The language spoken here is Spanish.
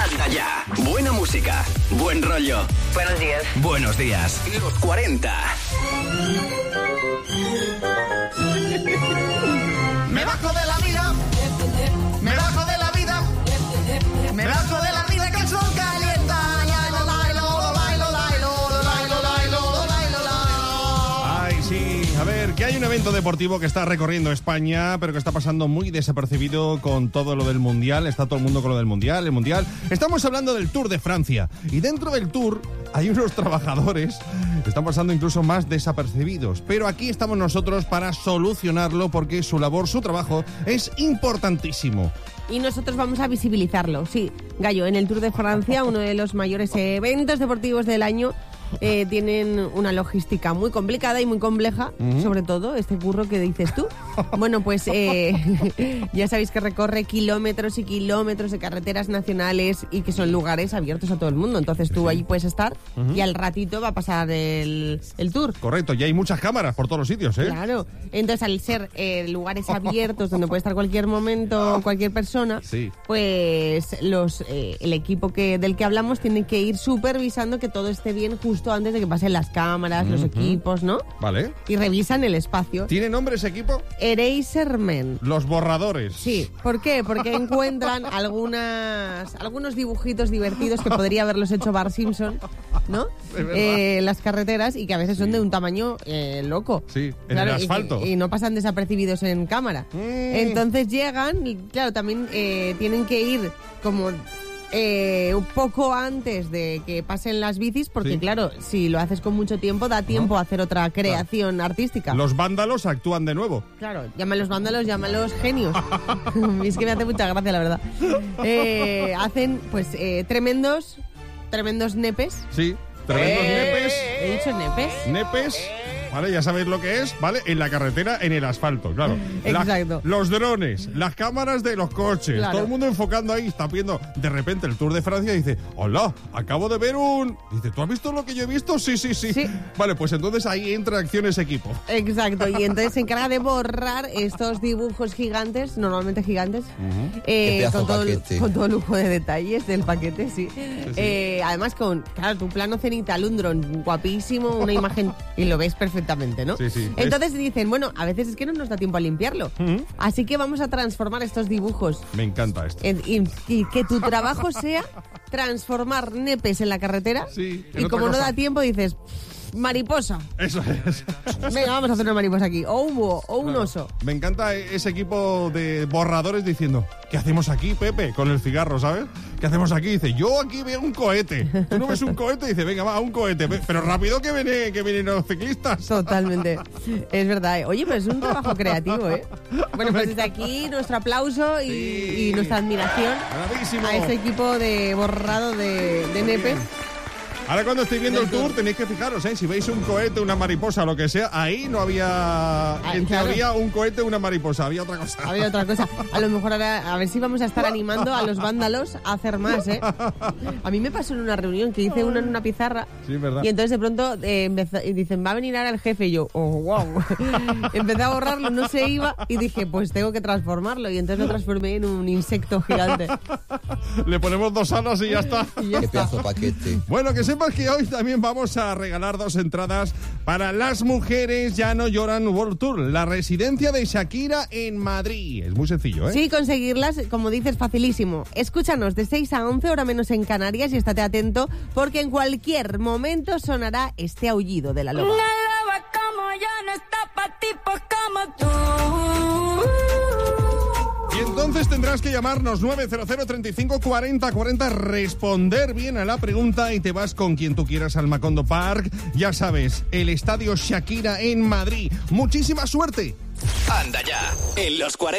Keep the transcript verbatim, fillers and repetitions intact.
Anda ya. Buena música, buen rollo. Buenos días. Buenos días. Los cuarenta. Me bajo de la vida. Me bajo de la vida. Me bajo de la vida que el sol calienta. Ay, sí. A ver, que hay un evento deportivo que está recorriendo España, pero que está pasando muy desapercibido con todo lo del Mundial. Está todo el mundo con lo del Mundial, el Mundial. Estamos hablando del Tour de Francia. Y dentro del Tour hay unos trabajadores que están pasando incluso más desapercibidos. Pero aquí estamos nosotros para solucionarlo porque su labor, su trabajo es importantísimo. Y nosotros vamos a visibilizarlo. Sí, Gallo, en el Tour de Francia, uno de los mayores eventos deportivos del año, eh, tienen una logística muy complicada y muy compleja, uh-huh. sobre todo este curro que dices tú. Bueno, pues eh, ya sabéis que recorre kilómetros y kilómetros de carreteras nacionales y que son lugares abiertos a todo el mundo. Entonces tú sí. ahí puedes estar uh-huh. y al ratito va a pasar el, el tour. Correcto, y hay muchas cámaras por todos los sitios, ¿eh? Claro, entonces al ser eh, lugares abiertos donde puede estar cualquier momento cualquier persona, sí. pues los eh, el equipo que del que hablamos tiene que ir supervisando que todo esté bien justo antes de que pasen las cámaras, uh-huh. los equipos, ¿no? Vale. Y revisan el espacio. ¿Tiene nombre ese equipo? Erasermen. Los borradores. Sí. ¿Por qué? Porque encuentran algunas algunos dibujitos divertidos que podría haberlos hecho Bart Simpson, ¿no? Eh, las carreteras y que a veces son sí. de un tamaño eh, loco. Sí, en claro, el asfalto. Y, y no pasan desapercibidos en cámara. Mm. Entonces llegan y, claro, también eh, tienen que ir como... Eh, un poco antes de que pasen las bicis, porque sí. claro, si lo haces con mucho tiempo, da tiempo ¿no? a hacer otra creación claro. artística. Los vándalos actúan de nuevo. Claro, llámalos vándalos, llámalos genios. Es que me hace mucha gracia, la verdad. Eh, hacen, pues, eh, tremendos, tremendos nepes. Sí, tremendos eh, nepes. ¿He dicho nepes? Nepes. Vale, ya sabéis lo que es, ¿vale? En la carretera, en el asfalto, claro. Exacto. La, los drones, las cámaras de los coches, claro. todo el mundo enfocando ahí, está viendo de repente el Tour de Francia y dice, hola, acabo de ver un... Dice, ¿tú has visto lo que yo he visto? Sí, sí, sí. sí. Vale, pues entonces ahí entra acción ese equipo. Exacto, y entonces se encarga de borrar estos dibujos gigantes, normalmente gigantes, uh-huh. eh, con, todo, con todo lujo de detalles del paquete, sí. sí, sí. Eh, además con, claro, tu plano cenital, un dron guapísimo, una imagen, y lo ves perfectamente. ¿no? Sí, sí. Entonces dicen, bueno, a veces es que no nos da tiempo a limpiarlo. Uh-huh. Así que vamos a transformar estos dibujos. Me encanta esto. En, y, y que tu trabajo sea transformar nepes en la carretera. Sí, y como cosa. No da tiempo, dices... Mariposa. Eso es. Venga, vamos a hacer una mariposa aquí. O un búho, o un claro. oso. Me encanta ese equipo de borradores diciendo, ¿qué hacemos aquí, Pepe? Con el cigarro, ¿sabes? ¿Qué hacemos aquí? Dice, yo aquí veo un cohete. ¿Tú no ves un cohete? Dice, venga, va, un cohete. Pero rápido que viene, que vienen los ciclistas. Totalmente. Es verdad. ¿eh? Oye, pero es un trabajo creativo, ¿eh? Bueno, pues desde aquí nuestro aplauso y, sí. y nuestra admiración Bravísimo. a ese equipo de borrado de, de nepes. Ahora cuando estéis viendo el tour tenéis que fijaros, ¿eh? Si veis un cohete, una mariposa, lo que sea, ahí no había, ah, en claro. teoría, un cohete, una mariposa, había otra cosa. Había otra cosa. A lo mejor ahora, a ver si vamos a estar animando a los vándalos a hacer más, ¿eh? A mí me pasó en una reunión que hice una en una pizarra. Sí, ¿verdad? Y entonces de pronto eh, empezó, y dicen, va a venir ahora el jefe, y yo, oh, wow. Empecé a borrarlo, no se iba, y dije, pues tengo que transformarlo, y entonces lo transformé en un insecto gigante. Le ponemos dos alas y ya está. Y ya Qué está. pedazo paquete. Bueno, que sepas que hoy también vamos a regalar dos entradas para Las Mujeres Ya No Lloran World Tour, la residencia de Shakira en Madrid. Es muy sencillo, ¿eh? Sí, conseguirlas, como dices, facilísimo. Escúchanos de seis a once, hora menos en Canarias, y estate atento, porque en cualquier momento sonará este aullido de la loba. Una loba como yo no está pa' tipos como tú. Y entonces tendrás que llamarnos nueve cero cero, treinta y cinco, cuarenta, cuarenta, responder bien a la pregunta y te vas con quien tú quieras al Macondo Park. Ya sabes, el estadio Shakira en Madrid. ¡Muchísima suerte! Anda ya, en los cuarenta.